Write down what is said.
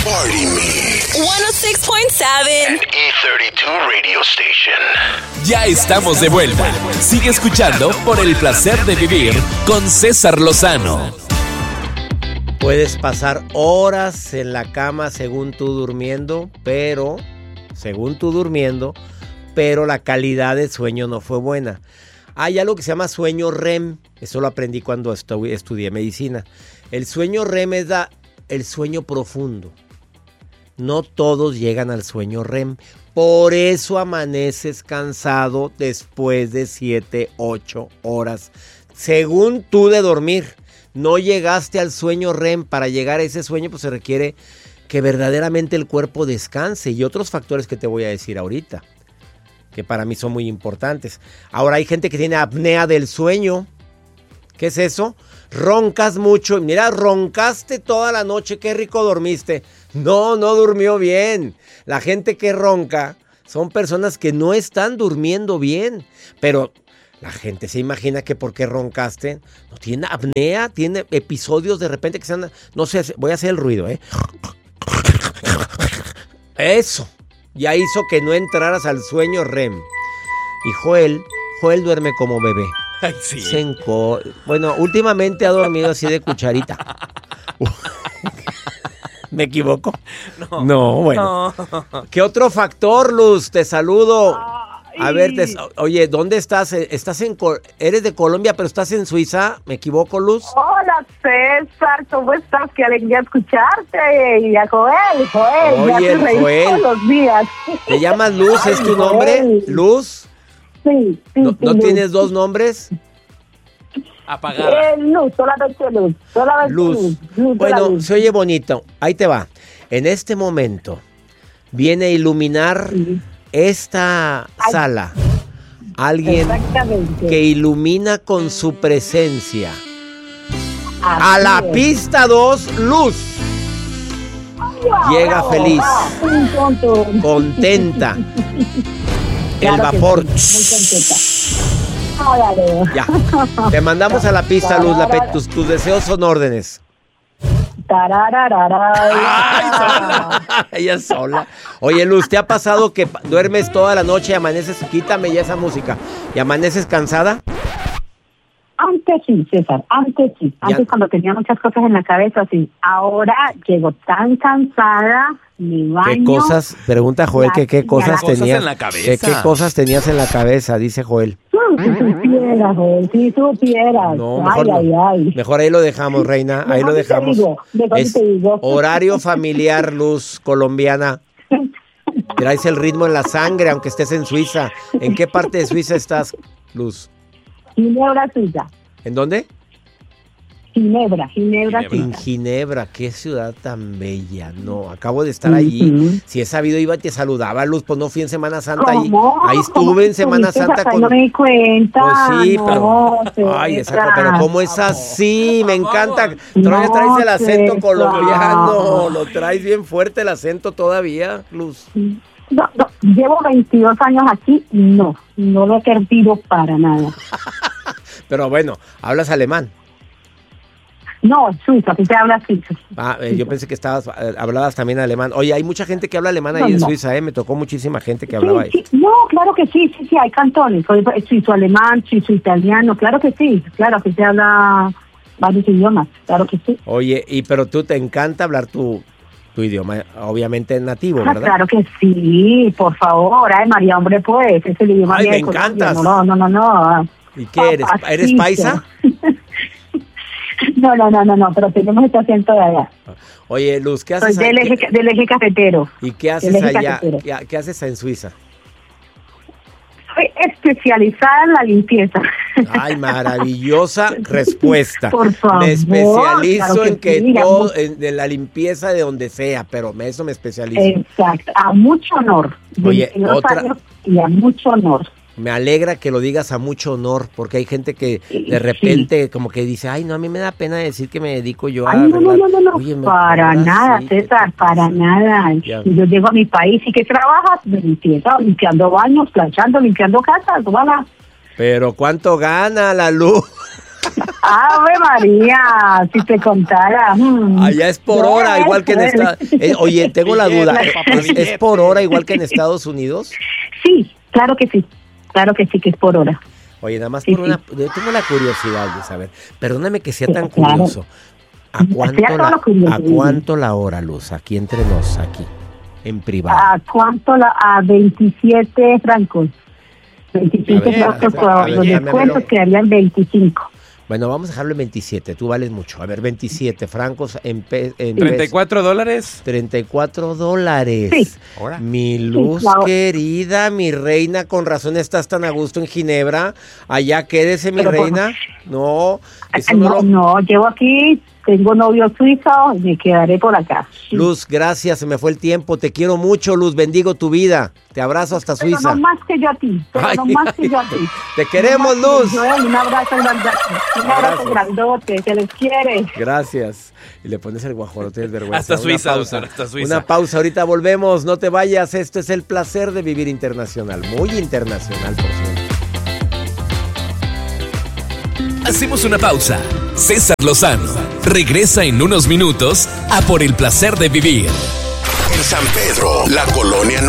Party Me. 106.7 And E32 Radio Station. Ya estamos de vuelta. Sigue escuchando Por el Placer de Vivir con César Lozano. Puedes pasar horas en la cama según tú durmiendo, pero la calidad del sueño no fue buena. Hay algo que se llama sueño REM. Eso lo aprendí cuando estudié medicina. El sueño REM es el sueño profundo. No todos llegan al sueño REM. Por eso amaneces cansado después de 7, 8 horas. Según tú de dormir. No llegaste al sueño REM. Para llegar a ese sueño, pues se requiere que verdaderamente el cuerpo descanse. Y otros factores que te voy a decir ahorita, que para mí son muy importantes. Ahora hay gente que tiene apnea del sueño. ¿Qué es eso? Roncas mucho. Mira, roncaste toda la noche, qué rico dormiste. No durmió bien. La gente que ronca son personas que no están durmiendo bien. Pero la gente se imagina que por qué roncaste. No tiene apnea, tiene episodios de repente que se andan. No sé, voy a hacer el ruido, Eso. Ya hizo que no entraras al sueño REM. Y Joel duerme como bebé. Ay, sí. Bueno, últimamente ha dormido así de cucharita. ¿Me equivoco? No, bueno. No. ¿Qué otro factor, Luz? Te saludo. A ver, oye, ¿dónde estás? Eres de Colombia, pero estás en Suiza. ¿Me equivoco, Luz? Hola, César, ¿cómo estás? Qué alegría escucharte. Y a Joel, oye, ya te reí todos los días. ¿Te llamas Luz? ¿Es tu nombre? ¿Luz? Sí. ¿No Luz. tienes dos nombres? Apagada. Luz, solamente Luz. Bueno, Luz. se oye bonito. Ahí te va. En este momento viene a iluminar esta sala. Alguien que ilumina con su presencia. A la pista 2, Luz. Llega feliz, contenta. El vapor. Ya. Te mandamos a la pista, Luz. Tus deseos son órdenes. ¡Ay, sola! Ella sola. Oye, Luz, ¿te ha pasado que duermes toda la noche y amaneces? Quítame ya esa música. ¿Y amaneces cansada? Antes sí, César, antes sí. Antes cuando tenía muchas cosas en la cabeza, sí. Ahora llego tan cansada, me baño. ¿Qué cosas? Pregunta Joel que qué cosas tenías en la cabeza. ¿Qué cosas tenías en la cabeza? Dice Joel. Si supieras, Joel, si supieras. No, mejor ay. Mejor ahí lo dejamos, reina. Ahí lo dejamos. Es te digo. horario familiar, Luz, colombiana. Traes el ritmo en la sangre, aunque estés en Suiza. ¿En qué parte de Suiza estás, Luz? Ginebra, Suiza. ¿En dónde? Ginebra, En Suiza. Ginebra, qué ciudad tan bella. No, acabo de estar allí. Si he sabido, iba y te saludaba, Luz. Pues no fui en Semana Santa ahí. Ahí estuve en Semana Santa con. No me di cuenta. Pues sí, no, pero. Ay, pero ¿cómo es así? Me encanta. No, Traes el acento César. colombiano. Lo traes bien fuerte el acento todavía, Luz. No, llevo 22 años aquí y no lo he perdido para nada. Pero bueno, ¿hablas alemán? No, suizo, aquí se habla suizo. Yo pensé que hablabas también alemán. Oye, hay mucha gente que habla alemán ahí en Suiza, Me tocó muchísima gente que hablaba ahí. Sí. No, claro que sí, hay cantones. Suizo alemán, suizo italiano, claro que sí. Claro que se habla varios idiomas, claro que sí. Oye, pero tú te encanta hablar tu idioma, obviamente nativo, ¿verdad? Claro que sí, por favor. Ay, María, hombre, pues, es el idioma Ay, de me Colombia. encantas. No. ¿Y qué eres? ¿Eres paisa? No, pero tenemos este acento de allá. Oye, Luz, ¿qué haces Soy del eje cafetero. ¿Y qué haces allá? ¿Qué haces en Suiza? Soy especializada en la limpieza. Ay, maravillosa respuesta. Por favor. Me especializo claro en que sí, todo, en la limpieza de donde sea, pero eso me especializo. Exacto, a mucho honor. Oye, 22 años y a mucho honor. Me alegra que lo digas a mucho honor, porque hay gente que de repente como que dice, ay, no, a mí me da pena decir que me dedico yo a arreglar. No, Oye, para nada, sí, César, para nada. Ya. Yo llego a mi país y ¿qué trabajas? De limpieza, limpiando baños, planchando, limpiando casas, voilà. Pero ¿cuánto gana la Luz? ¡Ave María! Si te contara. Allá es por hora, igual que en Estados Unidos. Oye, tengo la duda. ¿Es por hora igual que en Estados Unidos? Sí, claro que sí. Claro que sí, que es por hora. Oye, nada más Sí, por sí. yo tengo la curiosidad de saber. Perdóname que sea tan Claro. curioso. ¿A cuánto la hora, Luz? Aquí entre nos, aquí, en privado. ¿A cuánto? A 27 francos. 27 francos por los descuentos quedarían 25. Bueno, vamos a dejarlo en 27. Tú vales mucho. A ver, 27 francos en $34. $34. Sí. Ahora. Mi Luz, Sí, claro. querida, mi reina, con razón estás tan a gusto en Ginebra. Allá quédese, mi Pero por- reina. No, eso no lo... No, llevo aquí, tengo novio suizo y me quedaré por acá. Sí. Luz, gracias, se me fue el tiempo. Te quiero mucho, Luz, bendigo tu vida. Te abrazo hasta Pero Suiza. no más que yo a ti, pero Ay. no más que yo a ti. Te queremos, No más Luz. que yo, un abrazo grandote, Gracias. grandote, se les quiere. Gracias. Y le pones el guajolote de vergüenza. Hasta Una Suiza, pausa. doctor, hasta Suiza. Una pausa, ahorita volvemos. No te vayas. Esto es el placer de vivir internacional. Muy internacional, por cierto. Hacemos una pausa. César Lozano regresa en unos minutos a Por el placer de vivir. En San Pedro, la colonia